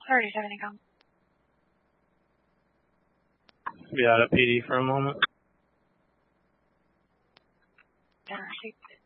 37 income. Be out of PD for a moment. Center seat.